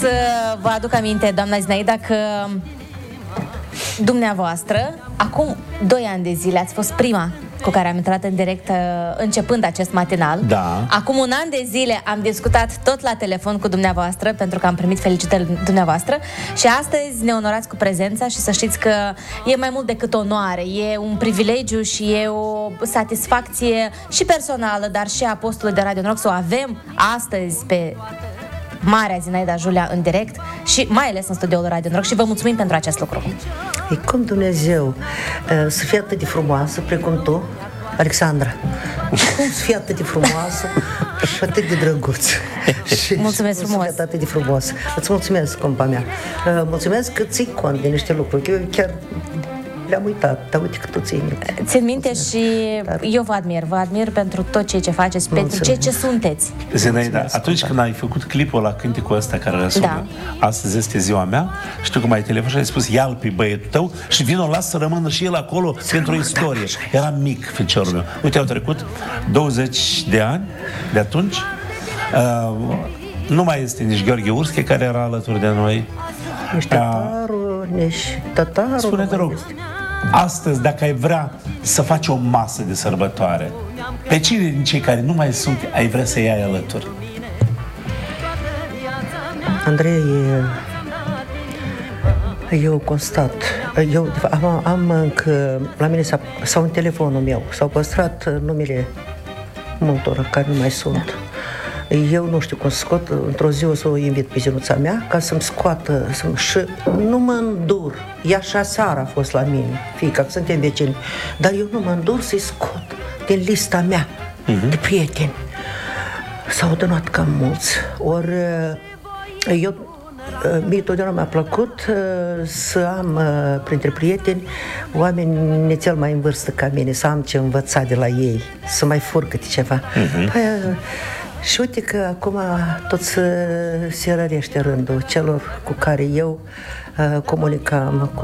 Vă aduc aminte, doamna Zinaida, că dumneavoastră, acum 2 ani de zile, ați fost prima cu care am intrat în direct începând acest matinal. Da. Acum 1 an de zile am discutat tot la telefon cu dumneavoastră, pentru că am primit felicitări dumneavoastră, și astăzi ne onorați cu prezența și să știți că e mai mult decât onoare, e un privilegiu și e o satisfacție și personală, dar și a postului de Radio Noroc să o avem astăzi pe Marea Zinaida Julia în direct și mai ales în studioul Radio Noroc și vă mulțumim pentru acest lucru. E cum Dumnezeu să fie atât de frumoasă precum tu, Alexandra. Cum să fie atât de frumoasă și atât de drăguț. Mulțumesc frumos. Să fie atât de frumos. Îți mulțumesc, compa mea. Mulțumesc că ții cont de niște lucruri. Eu chiar le-am uitat, dar uite că tu ții minte. Țin minte și eu vă admir pentru tot ceea ce faceți, pentru ceea ce sunteți. Zinaida, atunci când ai făcut clipul la cântecul ăsta care răsună, astăzi este ziua mea, știu că m-ai telefonat și ai spus, ia-l pe băietul tău și vino, las să rămână și el acolo pentru o istorie. Era mic, feciorul meu. Uite, au trecut 20 de ani de atunci. Nu mai este nici Gheorghe Ursche, care era alături de noi. Nici tătarul. Spune, te rog, astăzi, dacă ai vrea să faci o masă de sărbătoare, pe cine din cei care nu mai sunt ai vrea să iei alături? Andrei, eu constat, eu am încă, la mine sau în telefonul meu, s-au păstrat numele multor care nu mai sunt. Eu nu știu cum să scot, într-o zi o să o invit pe zinuța mea ca să-mi scoată, și nu mă îndur. Ea și aseară a fost la mine, fiica, că suntem vecini, dar eu nu mă îndur să-i scot din lista mea de prieteni. S-au adunat cam mulți. Ori mie totdeauna mi-a plăcut să am printre prieteni oameni cel mai în vârstă ca mine, să am ce învăța de la ei, să mai fur câte ceva. Și uite că acum tot se rărește rândul celor cu care eu comunicam,